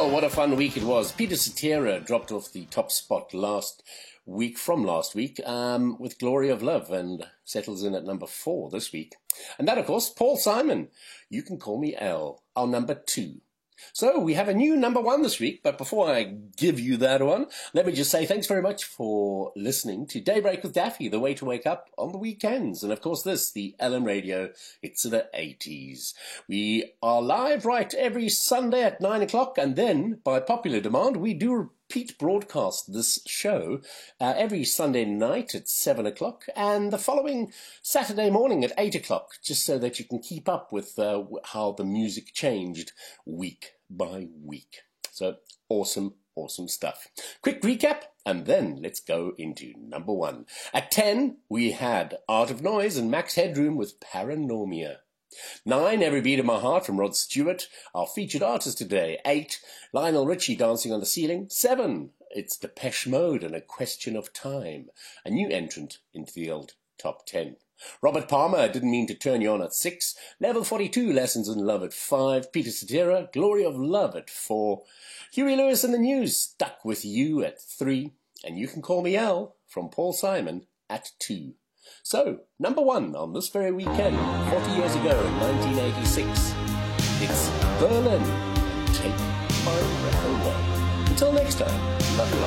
Well, what a fun week it was. Peter Cetera dropped off the top spot last week with Glory of Love and settles in at number 4 this week. And that, of course, Paul Simon, You Can Call Me Elle, our number 2. So we have a new number 1 this week, but before I give you that one, let me just say thanks very much for listening to Daybreak with Daffy, the way to wake up on the weekends. And of course this, the LM Radio, it's the 80s. We are live right every Sunday at 9 o'clock, and then, by popular demand, we do repeat broadcast this show every Sunday night at 7 o'clock and the following Saturday morning at 8 o'clock, just so that you can keep up with how the music changed week by week. So awesome stuff. Quick recap, and then let's go into number 1. At 10, we had Art of Noise and Max Headroom with Paranormia. 9, Every Beat of My Heart from Rod Stewart, our featured artist today. 8, Lionel Richie, Dancing on the Ceiling. 7, it's Depeche Mode and A Question of Time, a new entrant into the old top 10. Robert Palmer, Didn't Mean to Turn You On at 6, Level 42, Lessons in Love at 5, Peter Cetera, Glory of Love at 4, Huey Lewis and the News, Stuck With You at 3, and You Can Call Me Elle from Paul Simon at 2. So, number 1 on this very weekend, 40 years ago in 1986, it's Berlin, Take My Breath Away. Until next time, love you.